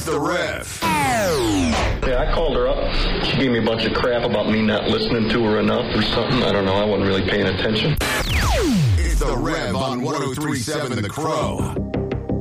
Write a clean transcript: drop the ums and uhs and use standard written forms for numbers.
The Rev. Yeah, I called her up. She gave me a bunch of crap about me not listening to her enough or something. I don't know. I wasn't really paying attention. It's The Rev on 103.7 The Crow.